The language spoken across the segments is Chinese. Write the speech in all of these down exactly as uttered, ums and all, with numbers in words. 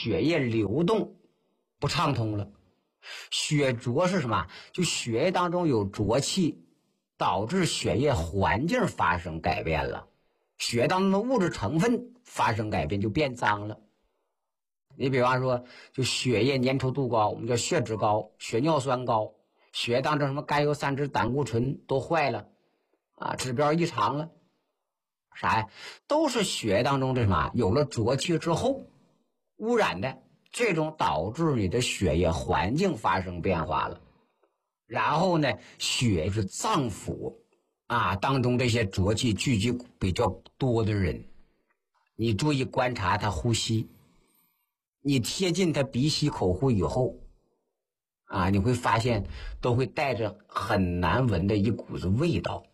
血液流动不畅通了。血浊是什么？就血液当中有浊气，导致血液环境发生改变了，血当中的物质成分发生改变，就变脏了。你比方说，就血液粘稠度高，我们叫血脂高，血尿酸高，血液当中什么甘油三酯、胆固醇都坏了啊，指标异常了，啥呀？都是血液当中这什么有了浊气之后污染的，这种导致你的血液环境发生变化了。然后呢，血是脏腑啊当中这些浊气聚集比较多的人，你注意观察他呼吸，你贴近他鼻息口呼以后啊，你会发现都会带着很难闻的一股子味道，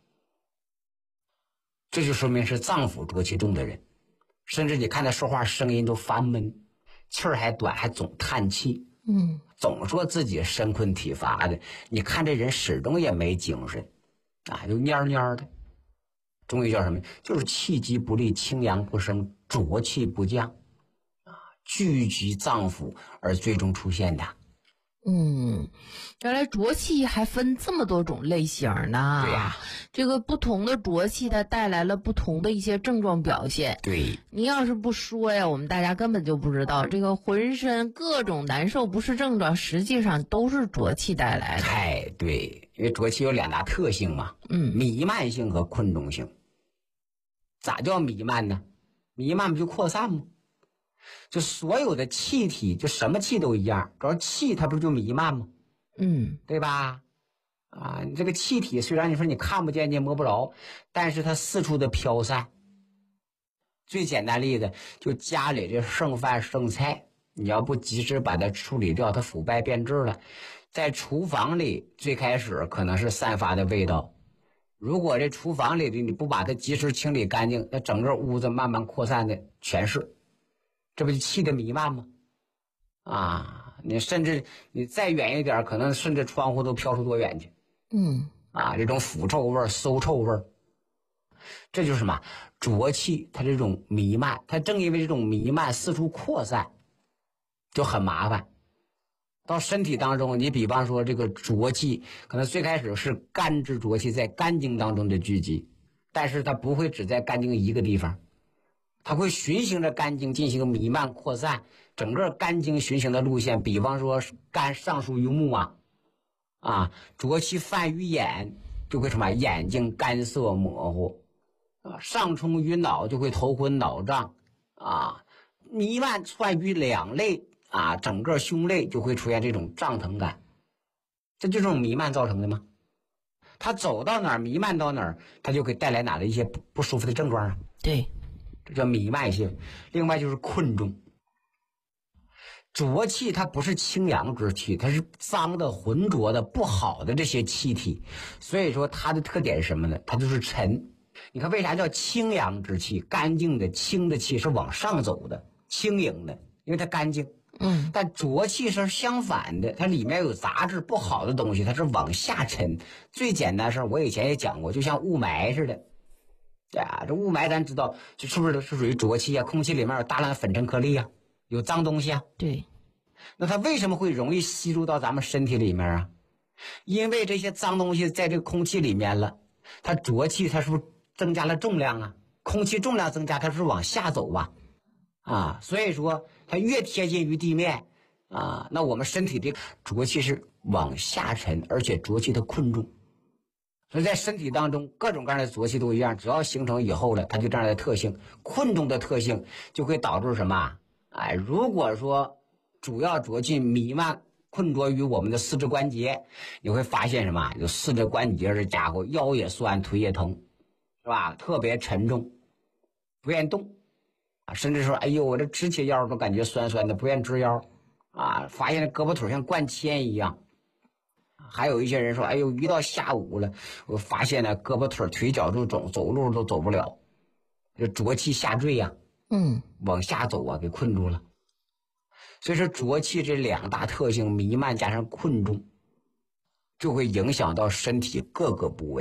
这就说明是脏腑浊气重的人。甚至你看他说话声音都发闷，气儿还短，还总叹气， 嗯， 总说自己身困体乏的，你看这人始终也没精神啊，就蔫蔫的。中医叫什么？就是气机不利，清阳不升，浊气不降啊，聚集脏腑而最终出现的。 嗯，原来浊气还分这么多种类型呢。 对呀， 这个不同的浊气它带来了不同的一些症状表现。 对， 你要是不说呀，我们大家根本就不知道，这个浑身各种难受不适症状实际上都是浊气带来的。 哎，对，因为浊气有两大特性嘛， 嗯， 弥漫性和困重性。咋叫弥漫呢？弥漫不就扩散吗？就所有的气体，就什么气都一样，主要气它不就弥漫吗？ 嗯， 对吧？啊，你这个气体虽然你说你看不见，你也摸不着，但是它四处的飘散。最简单例子，就家里这剩饭剩菜，你要不及时把它处理掉，它腐败变质了，在厨房里最开始可能是散发的味道，如果这厨房里的你不把它及时清理干净，那整个屋子慢慢扩散的全是，这不就气的弥漫吗？啊，你甚至你再远一点，可能顺着窗户都飘出多远去。 嗯， 啊，这种腐臭味、馊臭味，这就是什么？浊气它这种弥漫，它正因为这种弥漫四处扩散，就很麻烦。到身体当中，你比方说这个浊气，可能最开始是肝之浊气在肝经当中的聚集，但是它不会只在肝经一个地方，它会循行着肝经进行弥漫扩散，整个肝经循行的路线，比方说肝上疏于目啊，啊，浊气泛于眼，就会什么眼睛干涩模糊，啊，上冲于脑就会头昏脑胀，啊，弥漫窜于两肋，啊，整个胸肋就会出现这种胀疼感，这就是这种弥漫造成的吗？它走到哪儿弥漫到哪儿，它就会带来哪的一些不不舒服的症状啊？ 对， 这叫弥漫性。另外就是困重。浊气它不是清阳之气，它是脏的、浑浊的、不好的这些气体，所以说它的特点是什么呢？它就是沉。你看为啥叫清阳之气？干净的清的气是往上走的，轻盈的，因为它干净。 嗯， 但浊气是相反的，它里面有杂质不好的东西，它是往下沉。最简单的事我以前也讲过，就像雾霾似的。对啊，这雾霾咱知道，这是不是是属于浊气啊？空气里面有大量粉尘颗粒啊，有脏东西啊。 对。 那它为什么会容易吸入到咱们身体里面啊？因为这些脏东西在这个空气里面了，它浊气它是不是增加了重量啊？空气重量增加，它是不是往下走吧？啊，所以说它越贴近于地面啊，那我们身体的浊气是往下沉，而且浊气的困重。所以在身体当中各种各样的浊气都一样，只要形成以后了，它就这样的特性，困重的特性就会导致什么？哎，如果说主要浊气弥漫困着于我们的四肢关节，你会发现什么？有四肢关节这家伙腰也酸，腿也疼，是吧？特别沉重，不愿动啊，甚至说哎呦我这直起腰都感觉酸酸的，不愿直腰啊，发现胳膊腿像灌铅一样。还有一些人说哎呦一到下午了，我发现呢胳膊腿腿脚就肿，走路都走不了，这浊气下坠呀、啊， 嗯， 往下走啊，给困住了。所以说浊气这两大特性弥漫加上困重，就会影响到身体各个部位。